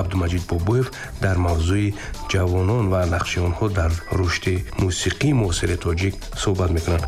Абдумаҷид Бобоев дар мавзӯи ҷавонон ва нақши онҳо дар рушди мусиқии муосири тоҷик суҳбат мекунанд.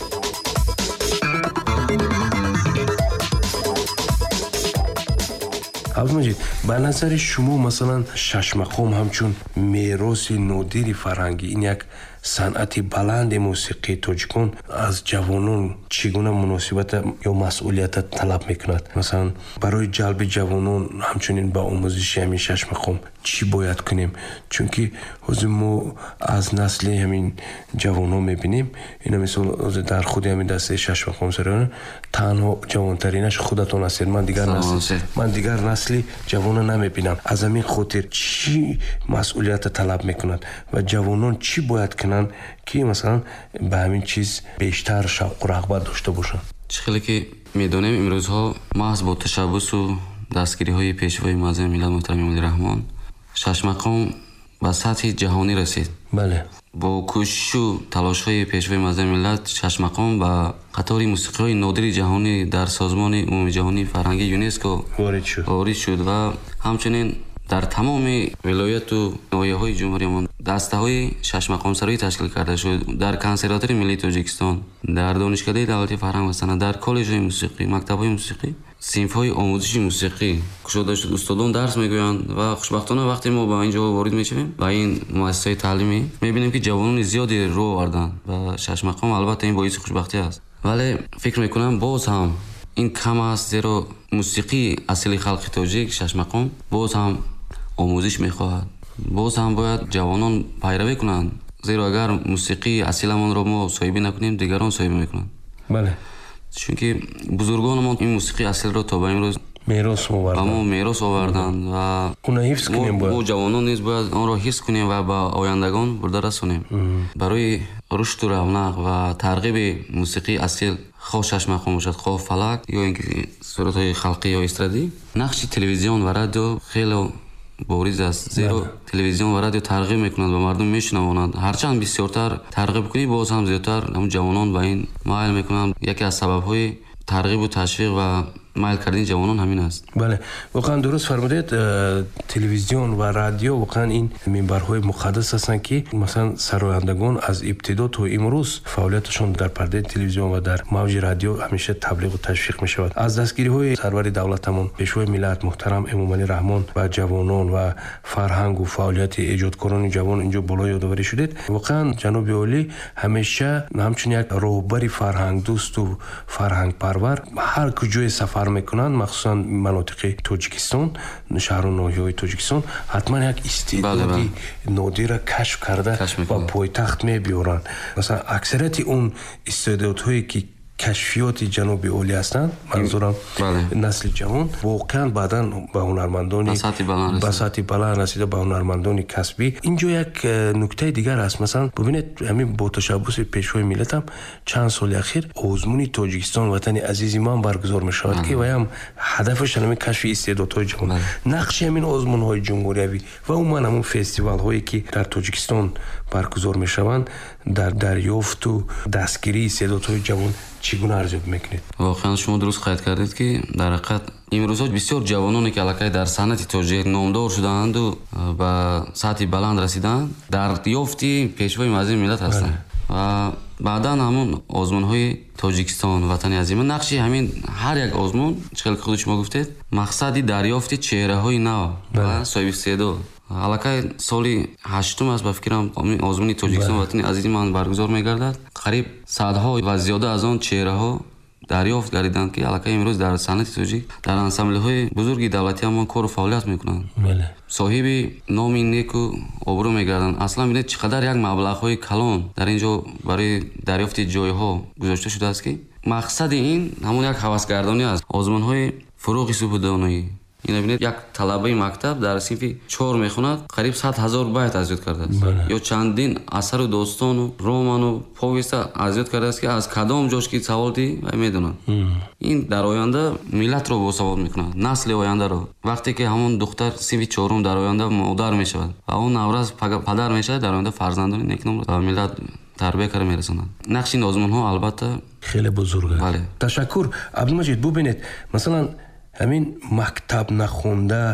Абдумаҷид, ба назари шумо масалан шашмақом ҳамчун мероси нодири фарҳангӣ, ин як санъати баланди мусиқии тоҷикон аз ҷавонон чӣ гуна муносибата ё масъулията талаб мекунад? Масалан барои ҷалби ҷавонон ҳамчунин ба омӯзиши ҳамин шашмақом чӣ бояд кунем? Чунки ҳозир мо аз насли ҳамин ҷавонҳо мебинем, ина мисол ҳозир дар худи ҳамин дастаи шашмақом сароён танҳо ҷавонтаринаш худатон ҳастед. Ман дигар насли ҷавона намебинам. Аз ҳамин хотир чӣ масъулията талаб мекунад ва ҷавонон чӣ бояд кунанд ки масалан ба ҳамин чиз бештар шавқу рағбат дошта бошанд? чӣ хеле ки медонем имрӯзҳо маҳз бо ташаббусу дастгириҳои пешвои муаззами миллат муҳтарам Эмомали Раҳмон шашмақом ба сатҳи ҷаҳонӣ расид. Бале. бо кӯшишу талошҳои пешвои муаззами миллат шашмақом ба қатори мусиқиҳои нодири ҷаҳонӣ дар созмони умумиҷаҳонии фарҳангии ЮНЕСКО ворид шуд ва ҳамчунин дар тамоми вилояту ноҳияҳои ҷумҳуриямон дастаҳои шашмақомсарӣ ташкил карда шуд. Дар консерватории миллии Тоҷикистон, дар донишгоҳи давлати фарҳанг ва санъат, дар коллеҷҳои мусиқӣ, мактабҳои мусиқӣ синфҳои омӯзиши мусиқӣ кушода шуд. Устодон дарс мегӯянд ва хушбахтона вақте мо ба ин ҷо ворид мешавем, ба ин муассисаи таълимӣ, мебинем ки ҷавонони зиёде роҳ оварданд ва шашмақом албатта ин боиси хушбахтӣ аст. Вале фикр мекунам боз ҳам ин кам аст, зеро мусиқии асли халқи тоҷик шашмақом боз ҳам омӯзиш мехоҳад. Боз ҳам бояд ҷавонон пайравӣ кунанд, зеро агар мусиқии асиламонро мо соҳибӣ накунем, дигарон соҳибӣ мекунанд. Бале. Чунки бузургонамон ин мусиқии асилро то ба имрӯз ба мо мерос оварданд ва мо ҷавонон низ бояд онро ҳифз кунем ва ба ояндагон бурда расонем. Барои рушду равнақ ва тарғиби мусиқии асил, хоҳ шашмақом бошад, хоҳ фалак ё ин ки суратҳои халқӣ ё эстрадӣ, нақши телевизион ва радио хеле бориз аст. Зеро телевизион ва радио тарғиб мекунанд ва мардум мешунавонанд. Ҳарчанд бисёртар тарғиб кунӣ, боз ҳам зиёдтар ҷавонон ба ин майл мекунанд. Яке аз сабабҳои тарғибу ташвиқ ва майл кардани ҷавонон ҳамин аст. Бале, воқеан дуруст фармудед. Телевизион ва радио воқеан ин минбарҳои муқаддас ҳастанд ки масалан сарояндагон аз ибтидо то имрӯз фаъолияташон дар пардаи телевизион ва дар мавҷи радио ҳамеша таблиғу ташвиқ мешавад. Аз дастгириҳои сарвари давлатамон пешвои миллат муҳтарам Эмомали Раҳмон ба ҷавонон ва фарҳангу фаъолияти эҷодкорони ҷавон инҷо боло ёдоварӣ шудед. Воқеан ҷаноби олӣ ҳамеша ҳамчун як роҳбари фарҳангдӯсту фарҳангпарвар ҳар куҷое сафар мекунанд, махсусан манотиқи Тоҷикистон, шаҳру ноҳияҳои Тоҷикистон, ҳатман як истеъдоди нодира кашф карда ба пойтахт мебиёранд. Масалан аксарияти он истеъдодҳое ки кашфиёти ҷаноби олӣ ҳастанд, манзурам насли ҷавон, воқеан баъдан ба ҳунармандони ба сатҳи баланд расида, ба ҳунармандони касбӣ. Инҷо як нуктаи дигар аст. Масалан бубинед ҳамин бо ташаббуси пешвои миллатам чанд соли ахир озмуни Тоҷикистон ватани азизи ман баргузор мешавад ки ваям ҳадафаш ҳамин кашфи истеъдодҳои ҷавон. нақши ҳамин озмунҳои ҷумҳуриявӣ ва умуман ҳамун фестивалҳое ки дар Тоҷикистон баргузор мешаванд дар дарёфту дастгирии истеъдодҳои ҷавон чӣ гуна арзёб мекунед? Воқеан шумо дуруст қайд кардед ки дар ҳақиқат имрӯзҳо бисёр ҷавононе ки аллакай дар санъати тоҷик номдор шудаанду ба сатҳи баланд расидаанд, дар ёфти пешвои муаззами миллат ҳастанд ва баъдан ҳамун озмунҳои Тоҷикистон ватани азима, нақши ҳамин ҳар як озмун, чӣ хеле худ шумо гуфтед, мақсади дарёфти чеҳраҳои нав ва соҳибистеъдод. аллакай соли 8 аст ба фикрам озмуни Тоҷикистон ватани азизи ман баргузор мегардад. қариб садҳо ва зиёда аз он чеҳраҳо дарёфт гардиданд ки аллакай имрӯз дар санъати тоҷик дар ансамблҳои бузурги давлатӣ ҳамон кору фаъолият мекунанд. соҳиби номи неку обрӯ мегарданд. аслан бинед чӣ қадар як маблағҳои калон дар ин ҷо барои дарёфти ҷойҳо гузошта шудааст ки мақсади ин ҳамон як ҳавасгардонӣ аст. озмунҳои фуруғи субҳу доноӣ, ина бинед як талабаи мактаб дар синфи 4 мехонад, қариб 100,000 байт азёд кардааст. ё чандин асару достону роману повеста азёд кардааст ки аз кадом ҷош ки савол ди вай медонад. ин дар оянда миллатро босавод мекунад, насли ояндаро. вақте ки ҳамон духтар синфи 4 дар оянда модар мешавад ва он навраз падар мешавад, дар оянда фарзандони некном ба миллат тарбия карда мерасонад. нақши ин озмунҳо албатта хеле бузург аст. Ташаккур. Абдумаҷид, бубинед масалан ҳамин мактаб нахонда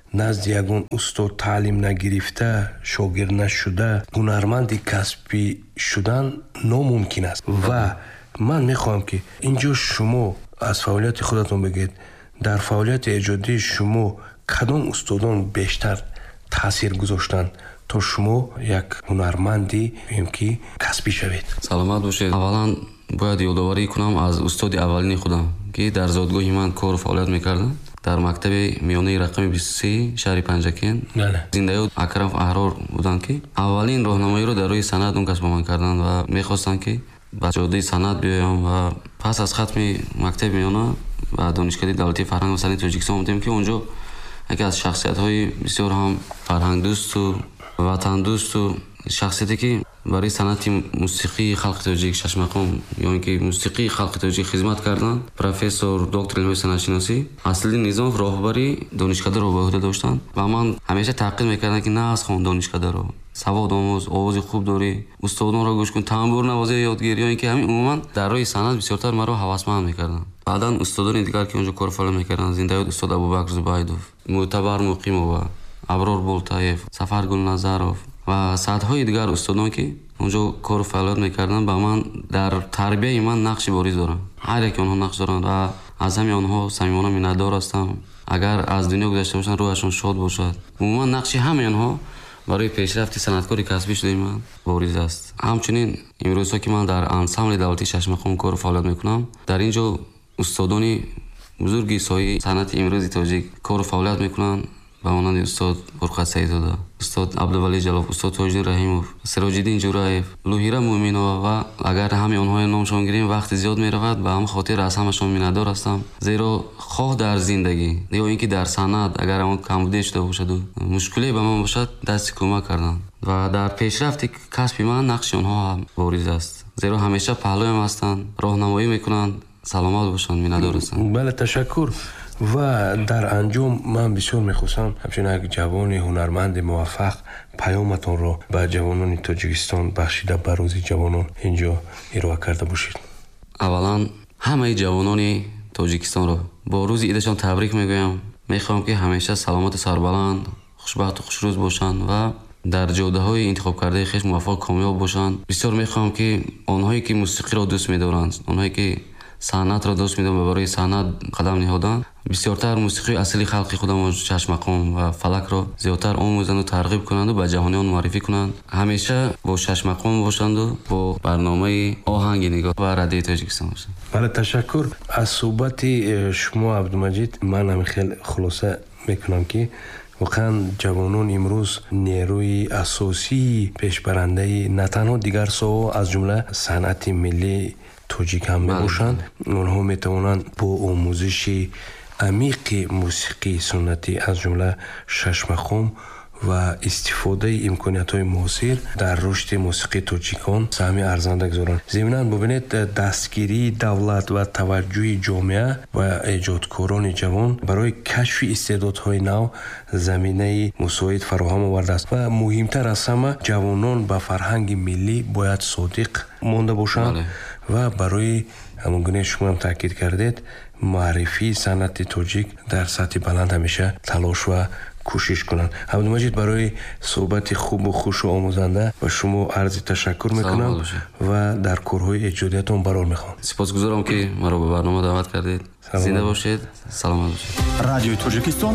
назди ягон устод таълим нагирифта, шогирд нашуда ҳунарманди касбӣ шудан номумкин аст. Ва ман мехоҳам ки инҷо шумо аз фаъолияти худатон бигед. дар фаъолияти эҷодӣ шумо кадом устодон бештар таъсир гузоштанд то шумо як ҳунарманди ки касбӣ шавед? саломат бошед. аввалан бояд ёдоварӣ кунам аз устоди аввалини худам ки дар зодгоҳи ман кору фаъолият мекардам дар мактаби миёнаи рақами 23 шаҳри Панҷакен. Зиндаёд Акрам Аҳрор буданд ки аввалин роҳнамоиро дар рӯи санъат он кас ба ман карданд ва мехостанд ки ба ҷоддаи санъат биёям. ва пас аз хатми мактаби миёна ва донишгоҳи давлатии фарҳанг ва санъати Тоҷикистон омадем ки онҷо яке аз шахсиятҳои бисёр ҳам фарҳангдӯсту ватандӯсту шахсияте ки барои санъати мусиқии халқи тоҷик шашмақом ё ин ки мусиқии халқи тоҷик хизмат карданд, профессор доктор илмҳои санъатшиносӣ Аслиддин Низомов роҳбари донишкадаро ба ӯҳда доштанд ва ман ҳамеша таъқид мекардам ки нағз хон донишкадаро, савод омӯз, овози хуб дорӣ, устодонро гӯш кун, тамбур навози ёдгир, ё ин ки ҳамин умуман дар роҳи санъат бисёртар маро ҳавасманд мекарданд. баъдан устодони дигар ки онҷо кор фаъолият мекарданд, зиндаёд устод Абубакр Зубайдов, Мӯътабар Муқимова, Аброр Болтаев, Сафар Гулназаров ва саъдҳои дигар устодон ки онҷо кору фаъолият мекарданд ба ман дар тарбияи ман нақши бориз доранд. ҳар яке онҳо нақш доранд ва аз ҳамаи онҳо самимона миннатдор ҳастам. агар аз дунё гузашта бошанд рӯҳашон шод бошад. умуман нақши ҳамаи онҳо барои пешрафти санъаткори касбӣ шудаи ман бориз аст. ҳамчунин имрӯзҳо ки ман дар ансамбли давлатии шашмақом кору фаъолият мекунам, дар ин ҷо устодони бузурги соҳаи санъати имрӯзи тоҷик кору фаъолият мекунанд ба монанди устод Фурқат Саидзода, устод Абдувалӣ Ҷалов, устод Тоҷиддин Раҳимов, Сироҷиддин Ҷураев, Лӯҳира Муъминова ва агар ҳамаи онҳои номшон гирем вақти зиёд меравад. ба ҳам хотир аз ҳамашон миннатдор ҳастам, зеро хоҳ дар зиндагӣ ё ин ки дар санъат агар ҳамон камбудие шуда бошаду мушкиле ба ман бошад, дасти кӯмак карданд ва дар пешрафти касби ман нақши онҳо ҳам бориз аст, зеро ҳамеша паҳлӯям ҳастанд, роҳнамоӣ мекунанд. саломат бошанд, миннатдор ҳастанд. бале, ташаккур. ва дар анҷом ман бисёр мехостам ҳамчун як ҷавони ҳунарманди муваффақ паёматонро ба ҷавонони Тоҷикистон бахшида ба рӯзи ҷавонон инҷо ироа карда бошед. аввалан ҳамаи ҷавонони Тоҷикистонро бо рӯзи идашон табрик мегӯям. мехоҳам ки ҳамеша саломату сарбаланд, хушбахту хушрӯз бошанд ва дар ҷоддаҳои интихобкардаи хеш муваффақ комёб бошанд. бисёр мехоҳам ки онҳое ки мусиқиро дӯст медоранд, онҳое ки санъатро дӯст медоранд ва барои санъат қадам диҳоданд, бисёртар мусиқии аслии халқи худамон шашмақом ва фалакро зиёдтар омӯзанду тарғиб кунанду ба ҷаҳониён муаррифӣ кунанд. ҳамеша бо шашмақом бошанду бо барномаи Оҳанги нигоҳ ва радиои Тоҷикистон бошанд. бале, ташаккур. аз суҳбати шумо Абдумаҷид ман ҳамихел хулоса мекунам ки воқеан ҷавонон имрӯз нерӯи асосии пешбарандаи на танҳо дигар соҳо аз ҷумла санъати миллии тоҷик ҳам мебошанд. онҳо метавонанд бо омӯзиши амиқи мусиқии суннатӣ аз ҷумла шашмақом ва истифодаи имкониятҳои муосир дар рушди мусиқии тоҷикон саҳми арзанда гузоранд. зиминан бубинед, дастгирии давлат ва таваҷҷӯҳи ҷомеа ва эҷодкорони ҷавон барои кашфи истеъдодҳои нав заминаи мусоид фароҳам овардааст ва муҳимтар аз ҳама ҷавонон ба фарҳанги миллӣ бояд содиқ монда бошанд ва барои ҳамон гуне шумоам таъкид кардед маърифии санъати тоҷик дар сатҳи баланд ҳамеша талош ва кӯшиш кунанд. Абдумаҷид, барои суҳбати хубу хушу омӯзанда ба шумо арзи ташаккур мекунам ва дар корҳои эҷодиятон барор мехоҳам. сипосгузорам ки маро ба барнома даъват кардед. зинда бошед, саломат бошед. радиои Тоҷикистон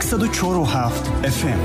104.7 FM.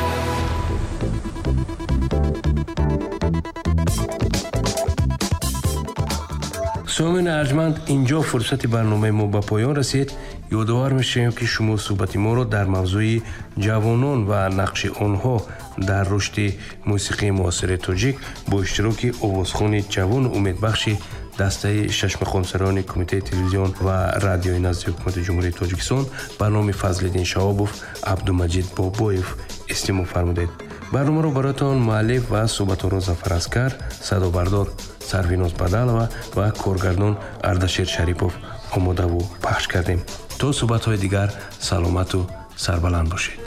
сомин арҷманд, инҷо фурсати барномаи мо ба поён расид. ёдовар мешавем ки шумо суҳбати моро дар мавзӯи ҷавонон ва нақши онҳо дар рушди мусиқии муосири тоҷик бо иштироки овозхони ҷавону умедбахши дастаи шашмақонсарони кумитаи телевизион ва радиои назди ҳукумати ҷумҳурии Тоҷикистон ба номи Фазлиддин Шаҳобов Абдумаҷид Бобоев истимоъ фармудед. барномаро бароятон муаллиф ва суҳбатонро Зафар Аскар, садобардор Сарвиноз Бадалова ва коргардон Ардашир Шарипов омодаву пахш кардем. то суҳбатҳои дигар саломату сарбаланд бошед.